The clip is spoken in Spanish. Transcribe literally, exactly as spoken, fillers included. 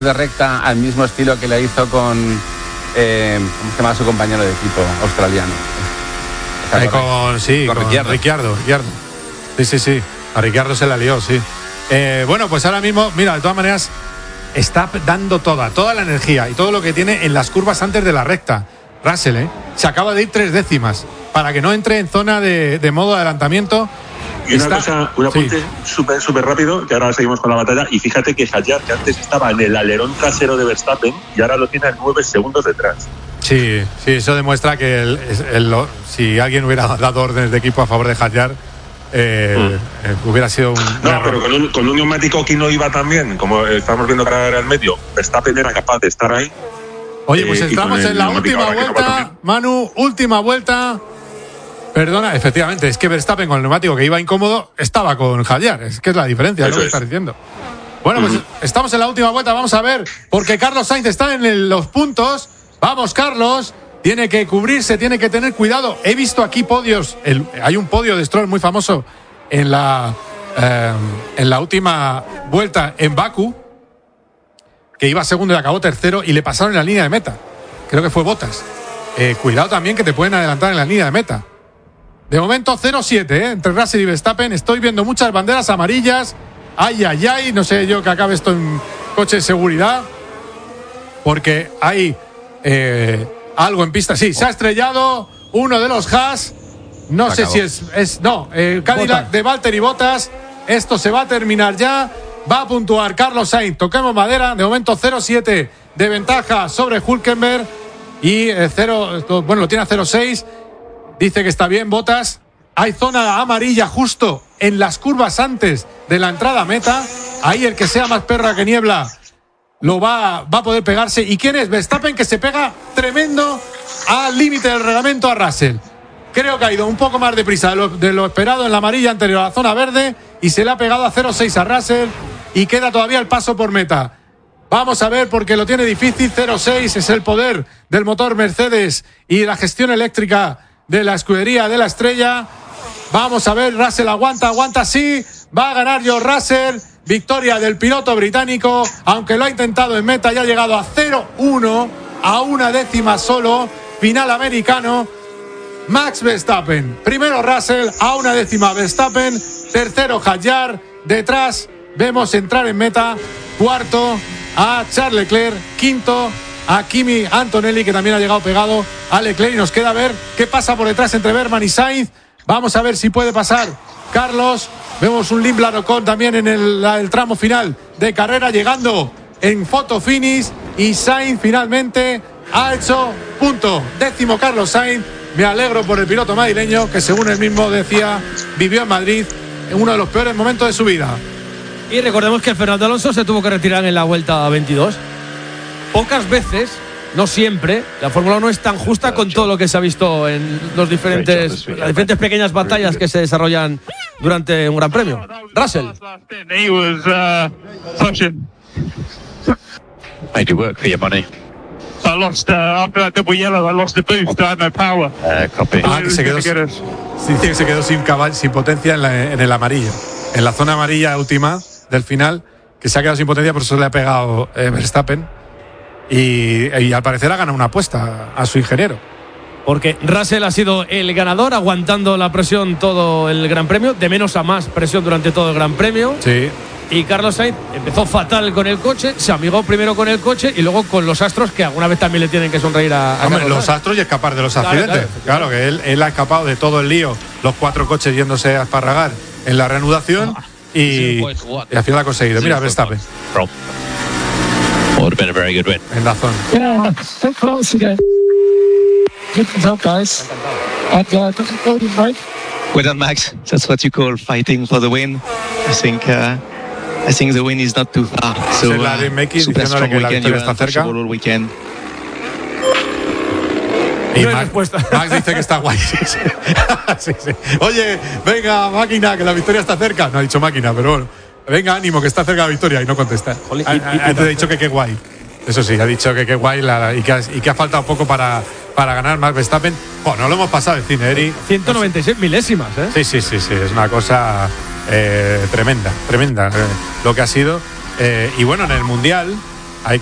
de recta al mismo estilo que le hizo con eh, ¿cómo se llama su compañero de equipo australiano? Eh, con sí, con, con Ricciardo. Ricciardo, Ricciardo. Sí, sí, sí. A Ricciardo se la lió, sí. Eh, bueno, pues ahora mismo, mira, de todas maneras, está dando toda, toda la energía y todo lo que tiene en las curvas antes de la recta. Russell, ¿eh? Se acaba de ir tres décimas para que no entre en zona de, de modo adelantamiento. Y una está, cosa, un apunte súper sí. súper rápido, que ahora seguimos con la batalla. Y fíjate que Hadjar, que antes estaba en el alerón trasero de Verstappen, y ahora lo tiene a nueve segundos detrás. Sí, sí, eso demuestra que el, el, el, si alguien hubiera dado órdenes de equipo a favor de Hadjar, eh, mm. eh, hubiera sido un. No, un pero con un, con un neumático que no iba tan bien, como estamos viendo que era el medio, Verstappen era capaz de estar ahí. Oye, pues eh, estamos en la última vuelta, Manu, última vuelta. Perdona, efectivamente, es que Verstappen con el neumático que iba incómodo estaba con Hadjar, es que es la diferencia, es lo que estás diciendo. Bueno, pues uh-huh. estamos en la última vuelta, vamos a ver, porque Carlos Sainz está en el, los puntos. Vamos, Carlos, tiene que cubrirse, tiene que tener cuidado. He visto aquí podios, el, hay un podio de Stroll muy famoso en la, eh, en la última vuelta en Bakú, que iba segundo y acabó tercero y le pasaron en la línea de meta. Creo que fue Bottas. Eh, cuidado también que te pueden adelantar en la línea de meta. De momento cero siete, ¿eh? Entre Russell y Verstappen. Estoy viendo muchas banderas amarillas. Ay, ay, ay. No sé yo que acabe esto en coche de seguridad. Porque hay eh, algo en pista. Sí, se ha estrellado uno de los Haas. No se sé acabó. si es, es... No, el Cadillac Bottas. De Valtteri Bottas. Esto se va a terminar ya. Va a puntuar Carlos Sainz. Toquemos madera. De momento cero siete de ventaja sobre Hülkenberg. Y cero, bueno, lo tiene a cero seis. Dice que está bien, Bottas. Hay zona amarilla justo en las curvas antes de la entrada a meta. Ahí el que sea más perra que niebla lo va, va a poder pegarse. ¿Y quién es? Verstappen, que se pega tremendo al límite del reglamento a Russell. Creo que ha ido un poco más deprisa de lo, de lo esperado en la amarilla anterior a la zona verde y se le ha pegado a cero seis a Russell y queda todavía el paso por meta. Vamos a ver porque lo tiene difícil. cero seis es el poder del motor Mercedes y la gestión eléctrica de la escudería de la estrella. Vamos a ver, Russell aguanta, aguanta, sí, va a ganar George Russell, victoria del piloto británico, aunque lo ha intentado en meta, ya ha llegado a cero uno, a una décima solo, final americano, Max Verstappen, primero Russell, a una décima Verstappen, tercero Hadjar, detrás vemos entrar en meta, cuarto a Charles Leclerc, quinto a Kimi Antonelli, que también ha llegado pegado a Leclerc, y nos queda ver qué pasa por detrás entre Berman y Sainz. Vamos a ver si puede pasar Carlos. Vemos un Limblad Ocon también en el, el tramo final de carrera, llegando en photo finish, y Sainz finalmente ha hecho punto. Décimo Carlos Sainz. Me alegro por el piloto madrileño, que según él mismo decía, vivió en Madrid en uno de los peores momentos de su vida. Y recordemos que el Fernando Alonso se tuvo que retirar en la vuelta veintidós. Pocas veces, no siempre, la Fórmula uno es tan justa con todo lo que se ha visto en los diferentes, las diferentes pequeñas batallas que se desarrollan durante un Gran Premio. Russell. Made you work for your money. I lost uh, after that double yellow. I lost the boost. I had no power. Uh, copy. Ah, que se quedó, sí, dice que se quedó sin cabal, sin potencia en, la, en el amarillo, en la zona amarilla última del final, que se ha quedado sin potencia, por eso le ha pegado eh, Verstappen. Y, y al parecer ha ganado una apuesta a su ingeniero. Porque Russell ha sido el ganador, aguantando la presión todo el Gran Premio, de menos a más presión durante todo el Gran Premio. Sí. Y Carlos Sainz empezó fatal con el coche, se amigó primero con el coche y luego con los astros, que alguna vez también le tienen que sonreír a, a Hombre, Carlos los Sainz. astros y escapar de los accidentes. Claro, claro, claro que él, él ha escapado de todo el lío, los cuatro coches yéndose a esparragar en la reanudación, y, y al final ha conseguido. Mira, Verstappen. Would have been a very good win. En la zona. Yeah, so close again. Good job, guys. And uh, good right. Well done, Max. That's what you call fighting for the win. I think uh, I think the win is not too far. So uh, super strong weekend. You were cerca. All weekend. Y Max, Max dice que está guay. Sí, sí. Sí, sí. Oye, venga, máquina, que la victoria está cerca. No ha dicho máquina, pero bueno. Venga, ánimo, que está cerca la victoria, y no contesta. Antes ha dicho que qué guay. Eso sí, ha dicho que qué guay la, y, que ha, y que ha faltado poco para, para ganar Max Verstappen. Bueno, no lo hemos pasado el cine, Eri. ciento noventa y seis milésimas, ¿eh? Sí, sí, sí, sí. Es una cosa eh, tremenda, tremenda eh, lo que ha sido. Eh, y bueno, en el Mundial